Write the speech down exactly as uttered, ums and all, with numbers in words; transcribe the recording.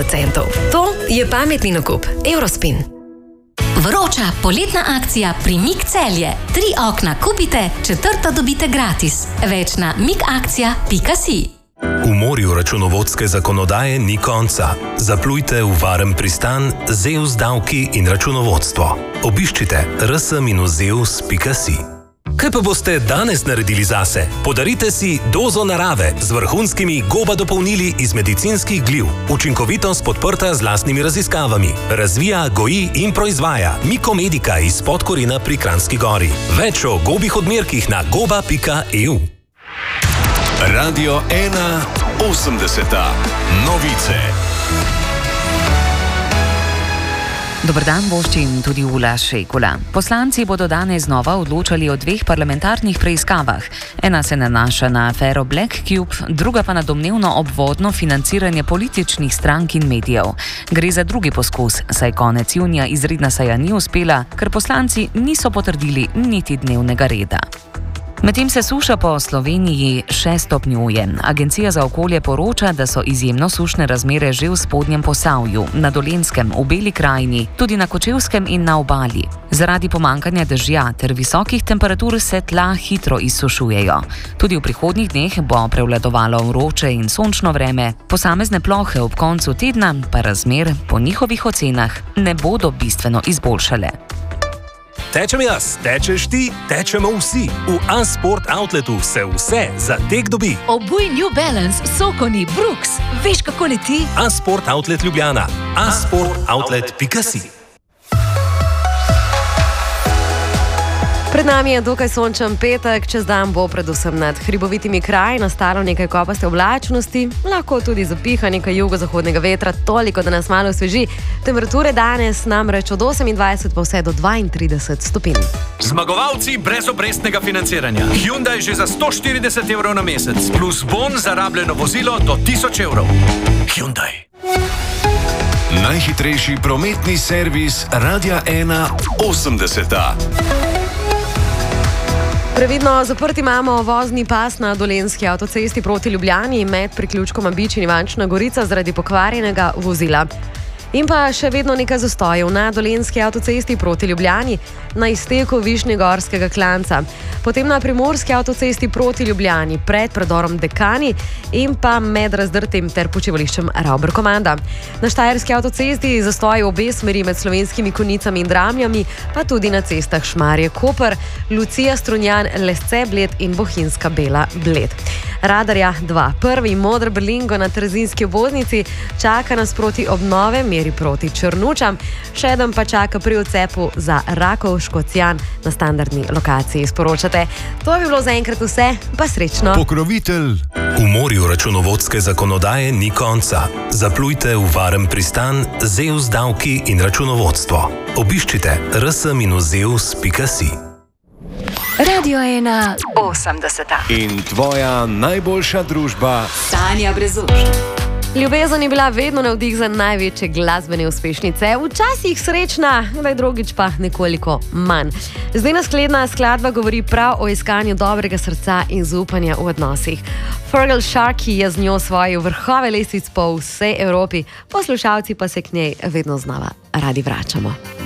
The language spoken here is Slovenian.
devetdeset centov. To je pametni nakup Eurospin. Vroča poletna akcija pri Mik Celje. Tri okna kupite, četrto dobite gratis. Več na mikakcija pika si. V morju računovodske zakonodaje ni konca. Zaplujte v varen pristan Zeus davki in računovodstvo. Obiščite r s minus zeus pika si. Kaj pa boste danes naredili zase? Podarite si dozo narave z vrhunskimi goba dopolnili iz medicinskih gliv. Učinkovitost podprta z lastnimi raziskavami. Razvija, goji in proizvaja Mikomedika iz Podkorina pri Kranjski Gori. Več o gobih odmerkih na goba pika e u. Radio ena osemdeseta. Novice. Dober dan, voščim tudi Ula Šekula. Poslanci bodo danes znova odločali o dveh parlamentarnih preiskavah. Ena se nanaša na afero Black Cube, druga pa na domnevno obvodno financiranje političnih strank in medijev. Gre za drugi poskus, saj konec junija izredna seja ni uspela, ker poslanci niso potrdili niti dnevnega reda. Medtem se suša po Sloveniji še stopnjuje. Agencija za okolje poroča, da so izjemno sušne razmere že v spodnjem Posavju, na Dolenjskem, v Beli krajini, tudi na Kočevskem in na obali. Zaradi pomanjkanja dežja ter visokih temperatur se tla hitro izsušujejo. Tudi v prihodnjih dneh bo prevladovalo vroče in sončno vreme, posamezne plohe ob koncu tedna pa razmer po njihovih ocenah ne bodo bistveno izboljšale. Tečem jaz, tečeš ti, tečemo vsi. V A-Sport Outletu se vse za tek dobi. Obuj New Balance, Sokoni, Brooks. Veš, kako leti? A-Sport Outlet Ljubljana. a sport outlet pika si. Pred nami je dokaj sončen petek, čez dan bo predvsem nad hribovitimi kraji nastalo nekaj kopaste oblačnosti, lahko tudi zapiha nekaj jugozahodnega vetra, toliko, da nas malo osveži. Temperature danes namreč od osemindvajset pa vse do dvaintrideset stopinj. Zmagovalci brezobrestnega financiranja. Hyundai že za sto štirideset evrov na mesec, plus bon za rabljeno vozilo do tisoč evrov. Hyundai. Najhitrejši prometni servis Radia ena osemdeseta. Previdno zaprti imamo vozni pas na Dolenjski avtocesti proti Ljubljani med priključkom Bič in Ivančna Gorica zaradi pokvarjenega vozila. In pa še vedno nekaj zastojev na Dolenjski avtocesti proti Ljubljani na izteku Višnjegorskega klanca. Potem na Primorski avtocesti proti Ljubljani pred predorom Dekani in pa med razdrtim ter počivališčem Ravber-Komanda. Na Štajerski avtocesti zastoji obe smeri med Slovenskimi Konjicami in Dramljami, pa tudi na cestah Šmarje-Koper, Lucija Strunjan, Lesce Bled in Bohinjska Bela Bled. Radarja dva. Prvi Modr Berlingo na Trzinski obvoznici čaka nas proti obnove meri proti Črnučam, še eden pa čaka pri odcepu za Rakov-Škocjan na standardni lokaciji. Sporočate, to bi bilo zaenkrat vse, pa srečno. Pokrovitelj. V morju računovodske zakonodaje ni konca. Zaplujte v varen pristan Zeus davki in računovodstvo. Obiščite r s minus zeus pika si. Radio ena osemdeseta. In tvoja najboljša družba Tanja Brezuš. Ljubezen je bila vedno navdih za največje glasbene uspešnice, včasih srečna, kdaj drugič pa nekoliko manj. Zdaj naskladna skladba govori prav o iskanju dobrega srca in zaupanja v odnosih. Fergal Sharkey je z njo svojil vrhove lestvic po vsej Evropi, poslušalci pa se k njej vedno znova radi vračamo.